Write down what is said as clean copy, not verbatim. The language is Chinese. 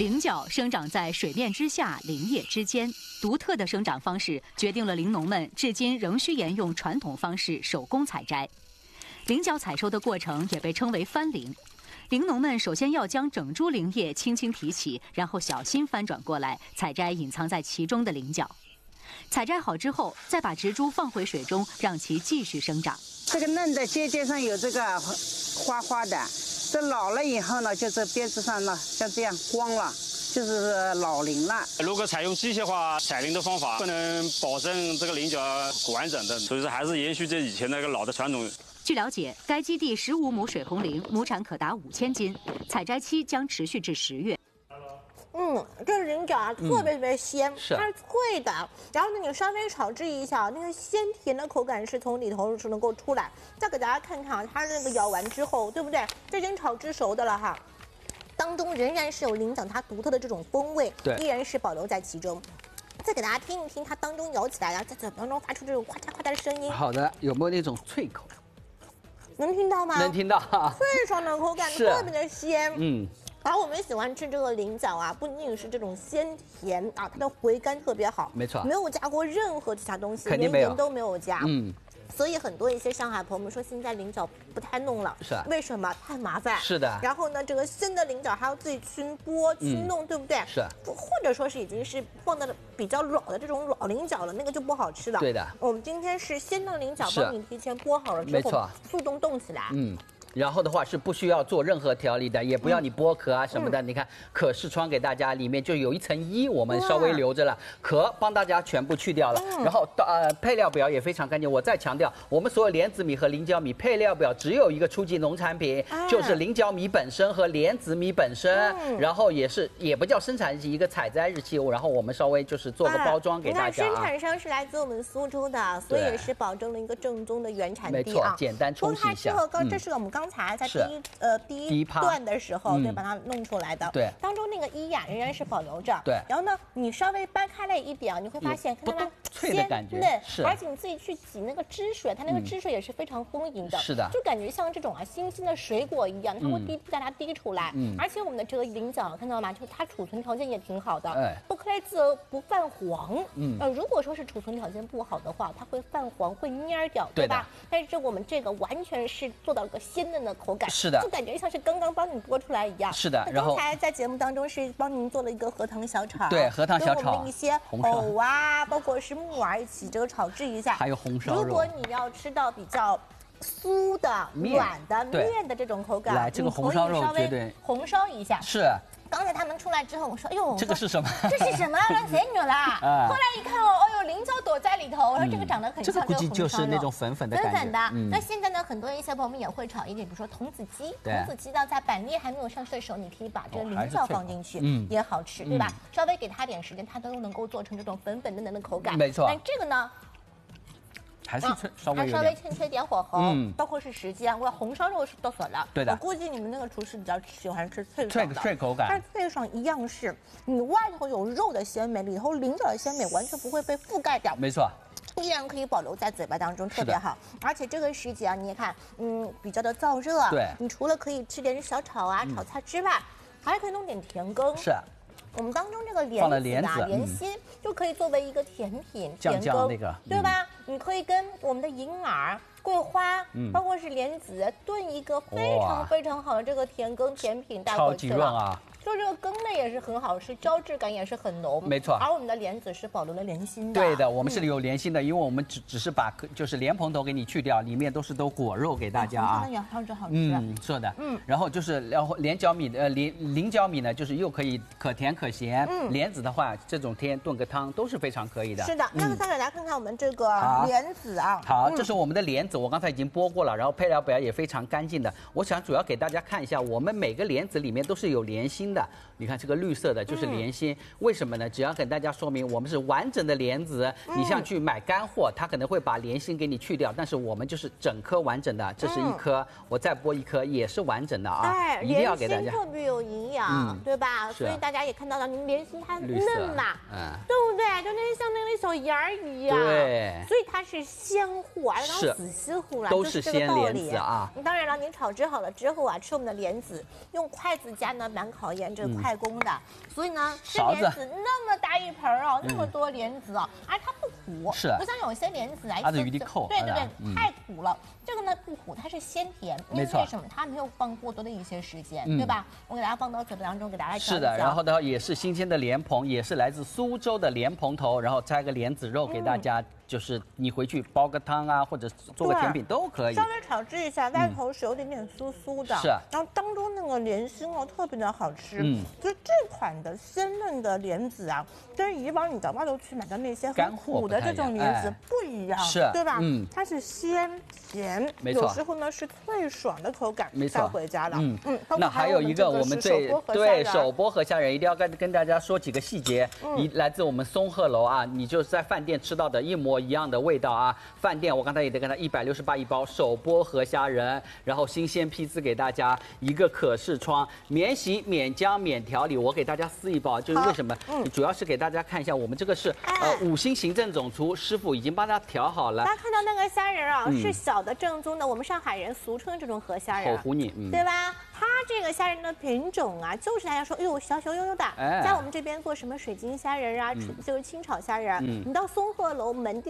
菱角生长在水面之下、林叶之间，独特的生长方式决定了林农们至今仍需沿用传统方式手工采摘。菱角采收的过程也被称为翻菱。林农们首先要将整株菱叶轻轻提起，然后小心翻转过来，采摘隐藏在其中的菱角。采摘好之后，再把植株放回水中，让其继续生长。 这个嫩的尖尖上有这个花花的，这老了以后呢，就是边子上呢像这样光了，就是老菱了。 如果采用机械化采菱的方法，不能保证这个菱角完整的，所以说还是延续这以前那个老的传统。 据了解，该基地15亩水红菱亩产可达5000斤，采摘期将持续至10月。 这菱角啊特别鲜，它是脆的，然后呢你稍微炒制一下，那个鲜甜的口感是从里头是能够出来。再给大家看看啊，它那个咬完之后，对不对？这已经炒制熟的了哈，当中仍然是有菱角它独特的这种风味，依然是保留在其中。再给大家听一听它当中咬起来啊，在嘴当中发出这种咔嚓咔嚓的声音。 好的，有没有那种脆口？ 能听到吗？ 能听到。 脆爽的口感，特别的鲜。而我们喜欢吃这个菱角啊，不仅仅是这种鲜甜啊，它的回甘特别好， 没错， 没有加过任何其他东西， 肯定没有， 连盐都没有加。所以很多一些上海朋友们说，现在菱角不太弄了， 是为什么？太麻烦。 是的。 然后呢，这个鲜的菱角还要自己去剥、去弄，对不对？ 是。 或者说是已经是放到了比较老的这种老菱角了，那个就不好吃了。 对的。 我们今天是鲜的菱角，帮你提前剥好了之后， 没错， 速冻起来。 然后的话是不需要做任何调理的，也不要你剥壳啊什么的。你看可视窗给大家，里面就有一层衣，我们稍微留着了，壳帮大家全部去掉了。然后配料表也非常干净。我再强调，我们所有莲子米和菱角米配料表只有一个初级农产品，就是菱角米本身和莲子米本身。然后也不叫生产日期，一个采摘日期。然后我们稍微就是做个包装给大家。 生产商是来自我们苏州的，所以也是保证了一个正宗的原产地啊。 没错，简单冲洗一下。 这是我们刚才在第一段的时候，对，把它弄出来的。 对， 当中那个衣呀仍然是保留着。 对， 然后呢，你稍微掰开了一点，你会发现，看到吗？ 脆的感觉。 对，而且你自己去挤那个汁水，它那个汁水也是非常丰盈的。 是的， 就感觉像这种新鲜的水果一样，它会把它滴出来。而且我们的这个菱角，看到吗？就它储存条件也挺好的，不开字不泛黄。如果说是储存条件不好的话，它会泛黄，会蔫掉，对吧？但是我们这个完全是做到了个鲜嫩的口感。 是的， 就感觉像是刚刚帮你剥出来一样。 是的，然后刚才在节目当中是帮您做了一个荷塘小炒， 对，荷塘小炒， 跟我们的一些藕啊，包括是木耳一起这个炒制一下， 还有红烧肉。 如果你要吃到比较酥的、软的面的这种口感， 来这个红烧肉绝对红烧一下。 是。 刚才他们出来之后，我说：“哎呦， 这个是什么？ 这是什么？让谁扭啦？”后来一看哦，哎呦，菱角躲在里头，我说这个长得很像这个估计就是那种粉粉的感觉。 粉粉的。那现在呢，很多一些朋友们也会炒一点，比如说童子鸡。童子鸡呢，在板栗还没有上市的时候，你可以把这个菱角放进去，也好吃，对吧？稍微给它点时间，它都能够做成这种粉粉嫩嫩的口感。 没错。 但这个呢？ 还是稍微欠缺点火候，包括是时间。我红烧肉是剁锁了， 对的。 我估计你们那个厨师比较喜欢吃脆口感， 但是脆爽一样是，你外头有肉的鲜美，里头菱角的鲜美完全不会被覆盖掉， 没错， 依然可以保留在嘴巴当中，特别好。而且这个时节啊，你也看，比较的燥热， 对， 你除了可以吃点小炒啊、炒菜之外，还可以弄点甜羹， 是。 我们当中这个莲心就可以作为一个甜品，甜羹那个， 对吧？你可以跟我们的银耳、桂花，包括是莲子炖一个非常非常好的这个甜羹甜品，带回去了。超级润啊！ 就这个羹类也是很好吃，胶质感也是很浓， 没错。 而我们的莲子是保留了莲心的， 对的，我们是有莲心的，因为我们只是把就是莲蓬头给你去掉，里面都果肉给大家啊。 也好吃， 是的，然后就是菱角米呢，就是又可甜可咸，莲子的话，这种炖个汤都是非常可以的。 是的，那再给大家看看我们这个莲子啊。 好，这是我们的莲子，我刚才已经剥过了，然后配料表也非常干净的。我想主要给大家看一下，我们每个莲子里面都是有莲心的，你看这个绿色的就是莲心，为什么呢？只要跟大家说明，我们是完整的莲子。你像去买干货，它可能会把莲心给你去掉，但是我们就是整颗完整的，这是一颗，我再剥一颗也是完整的啊，一定要给大家。 莲心特别有营养，对吧？所以大家也看到了，您莲心它嫩嘛，对不对？就那像那个小芽儿一样， 对， 所以它是鲜货，而且它死西湖了， 都是鲜莲子啊。 当然了，您炒制好了之后啊，吃我们的莲子，用筷子夹呢满烤鸭。 面，这个快攻的，所以呢，这勺子莲子那么大一盆哦，那么多莲子哦，而它不苦， 是不像有些莲子啊， 它是余地扣， 对对对，太苦了。这个呢不苦，它是鲜甜，因为没错为什么？它没有放过多的一些时间，对吧？我给大家放到嘴巴当中，给大家是的，然后呢也是新鲜的莲蓬，也是来自苏州的莲蓬头，然后摘个莲子肉给大家。就是你回去煲个汤啊，或者做个甜品都可以。 稍微炒制一下，外头是有点酥酥的， 是。 然后当中那个莲心哦，特别的好吃。所以这款的鲜嫩的莲子啊，跟以往你到外头去买的那些很苦的这种莲子不一样， 是， 对吧？它是鲜甜，有时候呢是脆爽的口感， 没错。 回家了。 那还有一个我们对手剥河虾仁，一定要跟大家说几个细节，来自我们松鹤楼啊，你就是在饭店吃到的一模一样的味道啊！饭店我刚才也得跟他168一包手剥河虾仁，然后新鲜批次给大家一个可视窗，免洗、免浆、免调理。我给大家撕一包，就是为什么？主要是给大家看一下，我们这个是5星行政总厨师傅已经帮他调好了。 大家看到那个虾仁啊，是小的正宗的，我们上海人俗称这种河虾仁， 口糊泥， 对吧？它这个虾仁的品种啊，就是大家说，哎呦，小小悠悠的，在我们这边做什么水晶虾仁啊，就是清炒虾仁，你到松鹤楼门店。